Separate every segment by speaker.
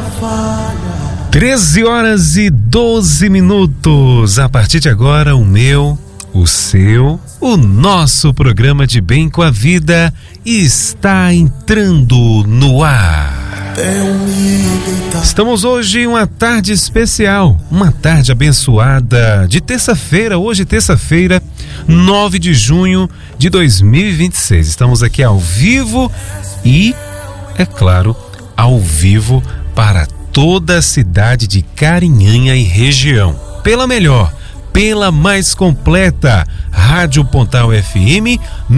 Speaker 1: 13h12. A partir de agora, o meu, o seu, o nosso programa de Bem com a Vida está entrando no ar. Estamos hoje em uma tarde especial, uma tarde abençoada de terça-feira, hoje terça-feira, 9 de junho de 2026. Estamos aqui ao vivo e, é claro, ao vivo para toda a cidade de Carinhanha e região. Pela melhor, pela mais completa, Rádio Pontal FM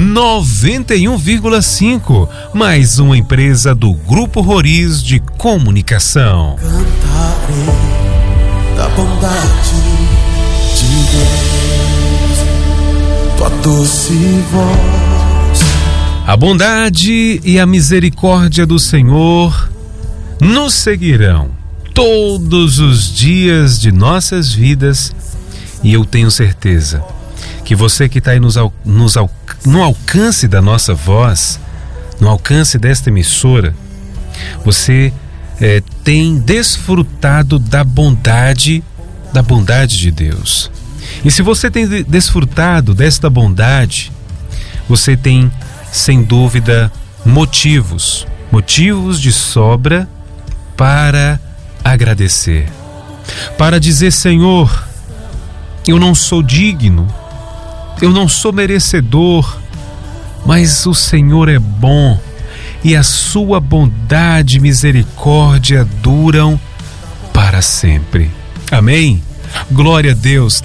Speaker 1: 91,5, mais uma empresa do Grupo Roriz de Comunicação.
Speaker 2: Cantarei da bondade de Deus, tua doce voz.
Speaker 1: A bondade e a misericórdia do Senhor nos seguirão todos os dias de nossas vidas. E eu tenho certeza que você que está aí no alcance da nossa voz, no alcance desta emissora, você tem desfrutado da bondade de Deus. E se você tem desfrutado desta bondade, você tem, sem dúvida, motivos de sobra para agradecer, para dizer: Senhor, eu não sou digno, eu não sou merecedor, mas o Senhor é bom e a sua bondade e misericórdia duram para sempre. Amém? Glória a Deus.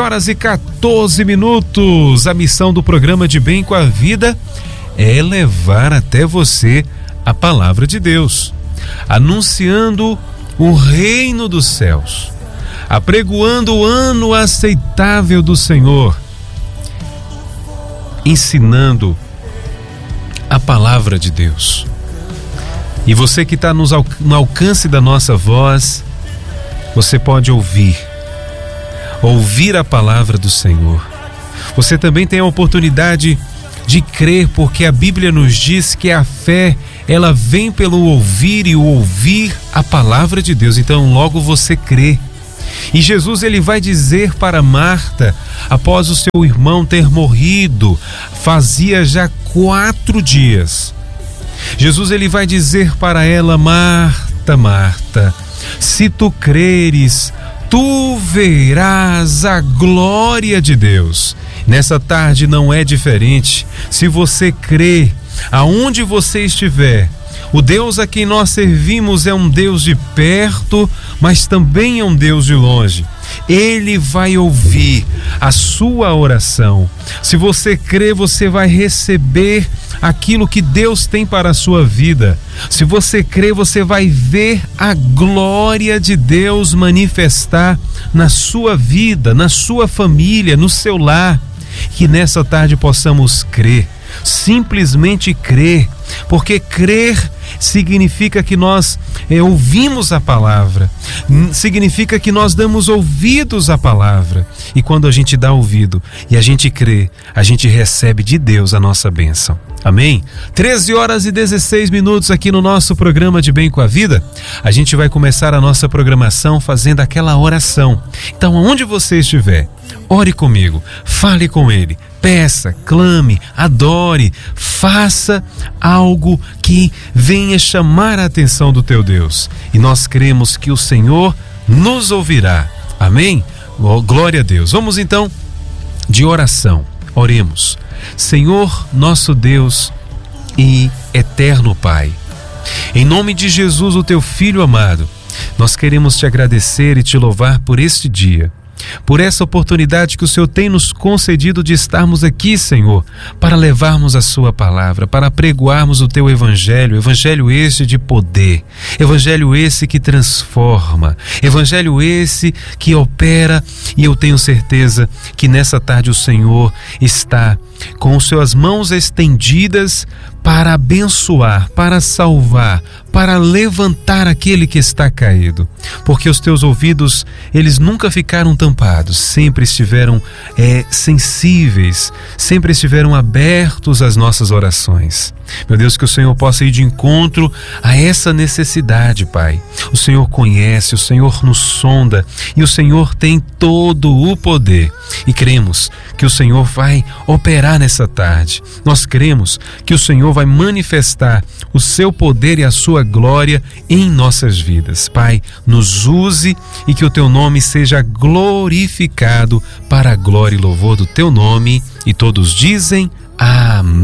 Speaker 1: 13h14. A missão do programa de Bem com a Vida é levar até você a palavra de Deus, anunciando o reino dos céus, apregoando o ano aceitável do Senhor, ensinando a palavra de Deus. E você que está no alcance da nossa voz, você pode ouvir a palavra do Senhor. Você também tem a oportunidade de crer, porque a Bíblia nos diz que a fé, ela vem pelo ouvir, e o ouvir a palavra de Deus. Então logo você crê. E Jesus, ele vai dizer para Marta, após o seu irmão ter morrido, fazia já 4 dias. Jesus, ele vai dizer para ela: Marta, Marta, se tu creres, tu verás a glória de Deus. Nessa tarde não é diferente. Se você crê, aonde você estiver, o Deus a quem nós servimos é um Deus de perto, mas também é um Deus de longe. Ele vai ouvir a sua oração. Se você crê, você vai receber aquilo que Deus tem para a sua vida. Se você crê, você vai ver a glória de Deus manifestar na sua vida, na sua família, no seu lar. Que nessa tarde possamos crer, simplesmente crer, porque crer significa que nós ouvimos a palavra, significa que nós damos ouvidos à palavra, e quando a gente dá ouvido e a gente crê, a gente recebe de Deus a nossa bênção. Amém? 13h16 aqui no nosso programa de Bem com a Vida. A gente vai começar a nossa programação fazendo aquela oração. Então, aonde você estiver, ore comigo, fale com Ele, peça, clame, adore, faça algo que venha chamar a atenção do teu Deus. E nós cremos que o Senhor nos ouvirá. Amém? Glória a Deus. Vamos então de oração. Oremos. Senhor, nosso Deus e eterno Pai, em nome de Jesus, o teu Filho amado, nós queremos te agradecer e te louvar por este dia, por essa oportunidade que o Senhor tem nos concedido de estarmos aqui, Senhor, para levarmos a sua palavra, para pregoarmos o teu evangelho este de poder, evangelho esse que transforma, evangelho esse que opera. E eu tenho certeza que nessa tarde o Senhor está com suas mãos estendidas para abençoar, para salvar, para levantar aquele que está caído. Porque os teus ouvidos, eles nunca ficaram tampados, sempre estiveram sensíveis, sempre estiveram abertos às nossas orações. Meu Deus, que o Senhor possa ir de encontro a essa necessidade, Pai. O Senhor conhece, o Senhor nos sonda e o Senhor tem todo o poder. E cremos que o Senhor vai operar nessa tarde. Nós cremos que o Senhor vai manifestar o seu poder e a sua glória em nossas vidas. Pai, nos use e que o teu nome seja glorificado para a glória e louvor do teu nome. E todos dizem amém.